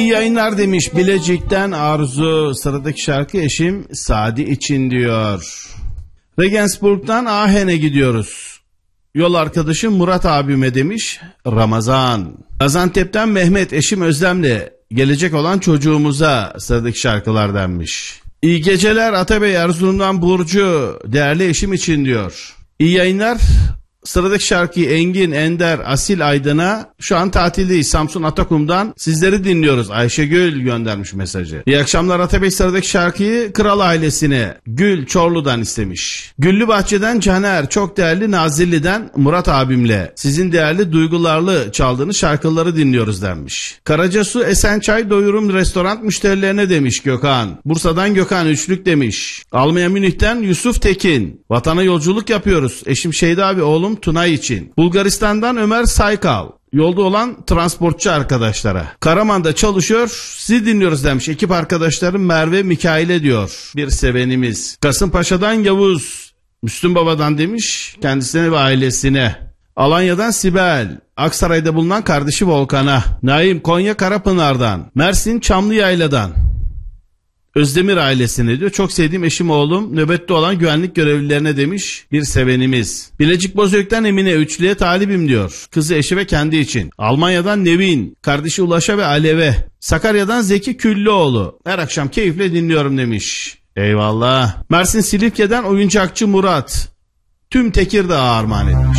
İyi yayınlar demiş Bilecik'ten Arzu. Sıradaki şarkı eşim Sadi için diyor. Regensburg'dan Ahen'e gidiyoruz. Yol arkadaşım Murat abime demiş Ramazan. Gaziantep'ten Mehmet, eşim Özlem'le gelecek olan çocuğumuza sıradaki şarkılar denmiş. İyi geceler Atabey, Erzurum'dan Burcu, değerli eşim için diyor. İyi yayınlar. Sıradaki şarkıyı Engin, Ender, Asil Aydın'a, şu an tatildeyiz, Samsun Atakum'dan sizleri dinliyoruz. Ayşegül göndermiş mesajı. İyi akşamlar Atabey, sıradaki şarkıyı Kral ailesine Gül Çorlu'dan istemiş. Güllü Bahçe'den Caner, çok değerli Nazilli'den Murat abimle sizin değerli duygularlı çaldığınız şarkıları dinliyoruz denmiş. Karacasu Esençay Doyurum Restoran müşterilerine demiş Gökhan. Bursa'dan Gökhan Üçlük demiş. Almanya Münih'ten Yusuf Tekin, vatana yolculuk yapıyoruz. Eşim Şeyda abi, oğlum Tunay için. Bulgaristan'dan Ömer Saykal, yolda olan transportçu arkadaşlara. Karaman'da çalışıyor, sizi dinliyoruz demiş. Ekip arkadaşlarım Merve, Mikail'e diyor. Bir sevenimiz. Kasımpaşa'dan Yavuz, Müslüm Baba'dan demiş kendisine ve ailesine. Alanya'dan Sibel, Aksaray'da bulunan kardeşi Volkan'a. Naim Konya Karapınar'dan, Mersin Çamlıyayla'dan Özdemir ailesine diyor. Çok sevdiğim eşim, oğlum, nöbette olan güvenlik görevlilerine demiş bir sevenimiz. Bilecik Bozüyük'ten Emine, üçlüye talibim diyor. Kızı, eşi ve kendi için. Almanya'dan Nevin, kardeşi Ulaş'a ve Alev'e. Sakarya'dan Zeki Küllüoğlu, her akşam keyifle dinliyorum demiş. Eyvallah. Mersin Silifke'den oyuncakçı Murat, tüm Tekirdağ'a armağan etmiş.